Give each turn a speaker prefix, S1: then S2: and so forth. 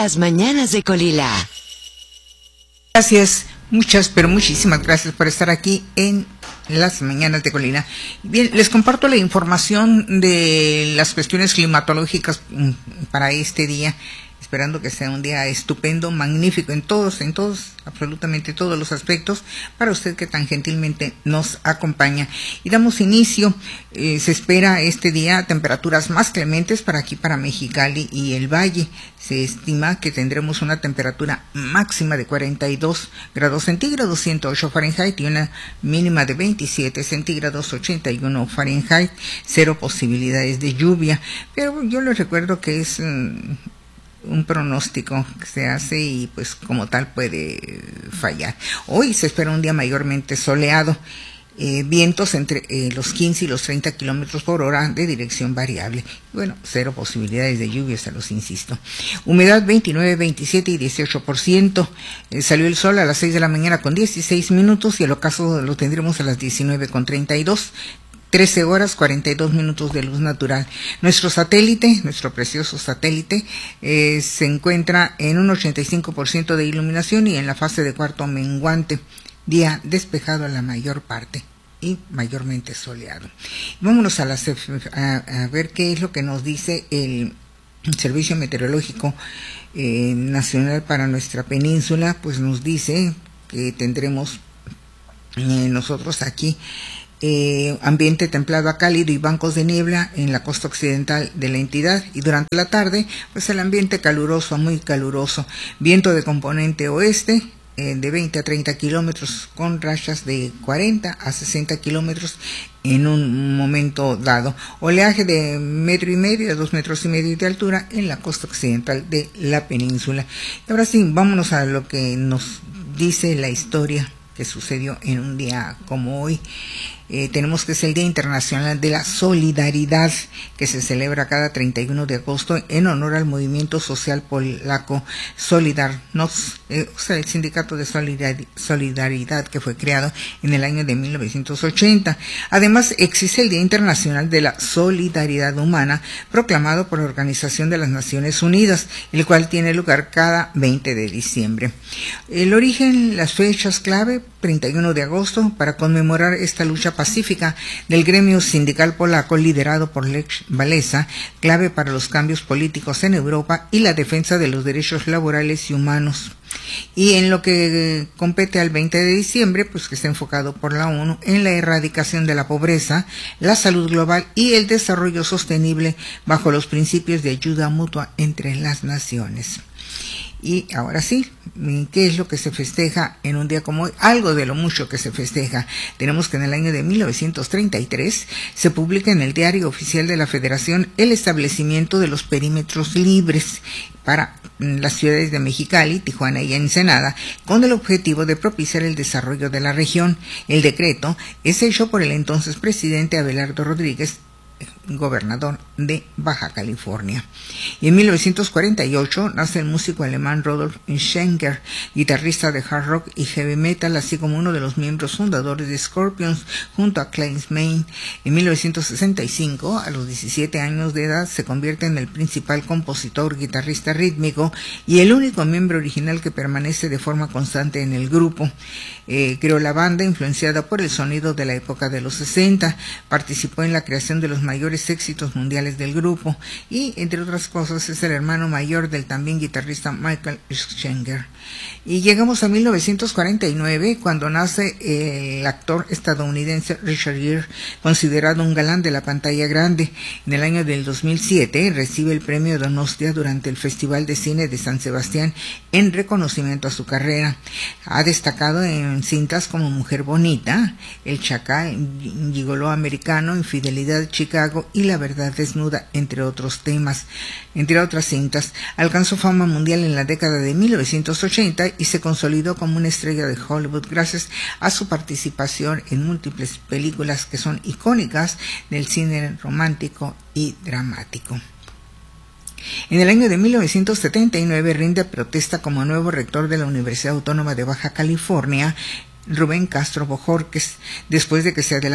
S1: Las mañanas de Colila.
S2: Gracias, muchísimas gracias por estar aquí en Las mañanas de Colina. Bien, les comparto la información de las cuestiones climatológicas para este día, esperando que sea un día estupendo, magnífico en todos, absolutamente todos los aspectos, para usted que tan gentilmente nos acompaña. Y damos inicio, se espera este día temperaturas más clementes para aquí, para Mexicali y el Valle. Se estima que tendremos una temperatura máxima de 42 grados centígrados, 108 Fahrenheit, y una mínima de 27 centígrados, 81 Fahrenheit, cero posibilidades de lluvia. Pero yo les recuerdo que es un pronóstico que se hace y pues como tal puede fallar. Hoy se espera un día mayormente soleado, vientos entre los 15 y los 30 kilómetros por hora de dirección variable. Bueno, cero posibilidades de lluvia, se los insisto. Humedad 29, 27 y 18%. Salió el sol a las 6 de la mañana con 16 minutos y el ocaso lo tendremos a las 19:32. 13 horas 42 minutos de luz natural. Nuestro satélite, nuestro precioso satélite, se encuentra en un 85% de iluminación y en la fase de cuarto menguante. Día despejado a la mayor parte y mayormente soleado. Vámonos a ver qué es lo que nos dice el Servicio Meteorológico Nacional para nuestra península. Pues nos dice que tendremos nosotros aquí ambiente templado a cálido y bancos de niebla en la costa occidental de la entidad, y durante la tarde pues el ambiente caluroso a muy caluroso, viento de componente oeste de 20 a 30 kilómetros con rachas de 40 a 60 kilómetros en un momento dado, oleaje de 1,5 metros a 2,5 metros de altura en la costa occidental de la península. Y ahora sí, vámonos a lo que nos dice la historia que sucedió en un día como hoy. Tenemos que es el Día Internacional de la Solidaridad, que se celebra cada 31 de agosto en honor al movimiento social polaco Solidarność, o sea, el sindicato de solidaridad que fue creado en el año de 1980. Además, existe el Día Internacional de la Solidaridad Humana, proclamado por la Organización de las Naciones Unidas, el cual tiene lugar cada 20 de diciembre. El origen, las fechas clave: 31 de agosto, para conmemorar esta lucha pacífica del gremio sindical polaco liderado por Lech Walesa, clave para los cambios políticos en Europa y la defensa de los derechos laborales y humanos. Y en lo que compete al 20 de diciembre, pues que está enfocado por la ONU en la erradicación de la pobreza, la salud global y el desarrollo sostenible bajo los principios de ayuda mutua entre las naciones. Y ahora sí, ¿qué es lo que se festeja en un día como hoy? Algo de lo mucho que se festeja. Tenemos que en el año de 1933 se publica en el Diario Oficial de la Federación el establecimiento de los perímetros libres para las ciudades de Mexicali, Tijuana y Ensenada, con el objetivo de propiciar el desarrollo de la región. El decreto es hecho por el entonces presidente Abelardo Rodríguez, gobernador de Baja California. Y en 1948 nace el músico alemán Rudolf Schenker, guitarrista de hard rock y heavy metal, así como uno de los miembros fundadores de Scorpions junto a Klaus Meine. En 1965, a los 17 años de edad, se convierte en el principal compositor, guitarrista rítmico y el único miembro original que permanece de forma constante en el grupo. Creó la banda influenciada por el sonido de la época de los 60, participó en la creación de los mayores éxitos mundiales del grupo y, entre otras cosas, es el hermano mayor del también guitarrista Michael Schenker. Y llegamos a 1949, cuando nace el actor estadounidense Richard Gere, considerado un galán de la pantalla grande. En el año del 2007 recibe el premio Donostia durante el Festival de Cine de San Sebastián en reconocimiento a su carrera. Ha destacado en cintas como Mujer Bonita, El Chacal, Gigoló Americano, Infidelidad, Chicago y La Verdad Desnuda, entre otros temas. Entre otras cintas, alcanzó fama mundial en la década de 1980 y se consolidó como una estrella de Hollywood gracias a su participación en múltiples películas que son icónicas del cine romántico y dramático. En el año de 1979 rinde protesta como nuevo rector de la Universidad Autónoma de Baja California Rubén Castro Bojorquez, después de que se adelantó